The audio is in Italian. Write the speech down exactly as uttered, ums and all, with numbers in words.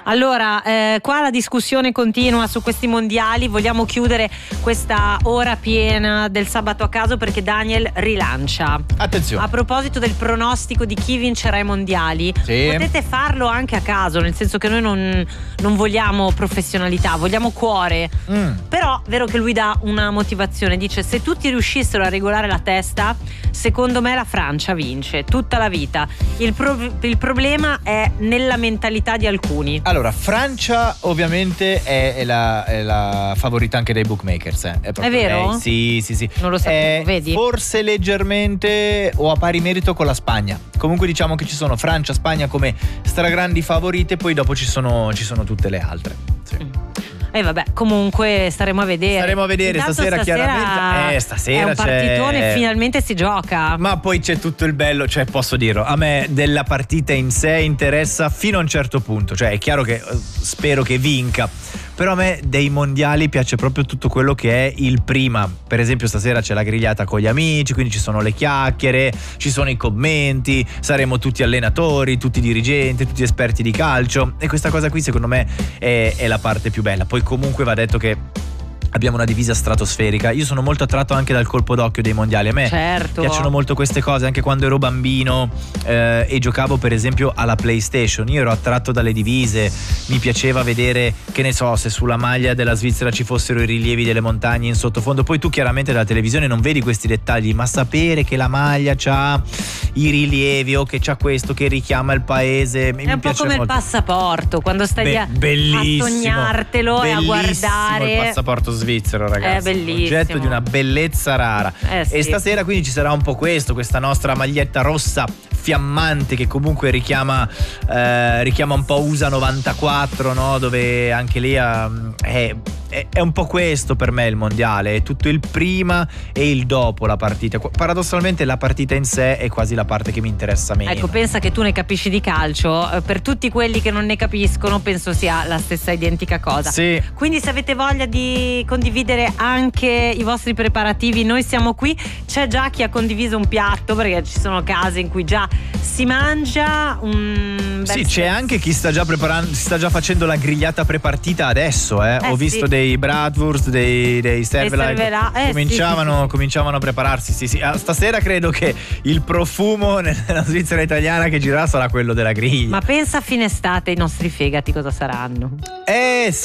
Allora, eh, qua la discussione continua su questi mondiali. Vogliamo chiudere questa ora piena del sabato a caso perché Daniel rilancia. Attenzione. A proposito del pronostico di chi vincerà i mondiali, sì. potete farlo anche a caso, nel senso che noi non, non vogliamo professionalità, vogliamo cuore. Mm. Però è vero che lui dà una motivazione, dice: se tutti riuscissero a regolare la testa, secondo me la Francia vince tutta la vita. Il, pro- il problema è nella mentalità di alcuni. Allora, Francia ovviamente è, è, la, è la favorita anche dai bookmakers. Eh. È, è vero? Lei. Sì, sì, sì. Non lo sapevo, è vedi? Forse leggermente o a pari merito con la Spagna. Comunque diciamo che ci sono Francia, Spagna come stragrandi favorite, poi dopo ci sono, ci sono tutte le altre. Sì. Mm. E eh vabbè, comunque staremo a vedere. Staremo a vedere. Intanto stasera, stasera chiaramente. Eh, stasera è un partitone, c'è... finalmente si gioca. Ma poi c'è tutto il bello, cioè posso dirlo, a me della partita in sé interessa fino a un certo punto. Cioè è chiaro che spero che vinca, però a me dei mondiali piace proprio tutto quello che è il prima. Per esempio stasera c'è la grigliata con gli amici, quindi ci sono le chiacchiere, ci sono i commenti, saremo tutti allenatori, tutti dirigenti, tutti esperti di calcio, e questa cosa qui secondo me è, è la parte più bella. Poi comunque va detto che abbiamo una divisa stratosferica. Io sono molto attratto anche dal colpo d'occhio dei mondiali. A me certo. piacciono molto queste cose. Anche quando ero bambino eh, e giocavo per esempio alla PlayStation, io ero attratto dalle divise. Mi piaceva vedere, che ne so, se sulla maglia della Svizzera ci fossero i rilievi delle montagne in sottofondo. Poi tu chiaramente dalla televisione non vedi questi dettagli, ma sapere che la maglia c'ha i rilievi o che c'ha questo che richiama il paese, è mi un po' come molto. Il passaporto, quando stai Be- lì a, bellissimo, a sognartelo e a guardare. Il passaporto svizzero, ragazzi, è bellissimo, oggetto di una bellezza rara. Eh, sì. E stasera quindi ci sarà un po' questo, questa nostra maglietta rossa fiammante che comunque richiama eh, richiama un po' U S A novantaquattro, no? Dove anche lì eh, è, è, è un po' questo per me il mondiale, è tutto il prima e il dopo la partita. Paradossalmente la partita in sé è quasi la parte che mi interessa meno. Ecco, pensa che tu ne capisci di calcio, per tutti quelli che non ne capiscono penso sia la stessa identica cosa. Sì. Quindi se avete voglia di condividere anche i vostri preparativi, noi siamo qui. C'è già chi ha condiviso un piatto, perché ci sono case in cui già si mangia un bel sì, c'è anche chi sta già preparando, si sta già facendo la grigliata prepartita adesso, eh. Eh, Ho visto sì. dei bratwurst, dei, dei cervelat, cervelat, eh, cominciavano, sì, sì, sì. cominciavano a prepararsi. Sì, sì. Stasera credo che il profumo nella Svizzera italiana che girerà sarà quello della griglia. Ma pensa a fine estate i nostri fegati cosa saranno? Eh sì.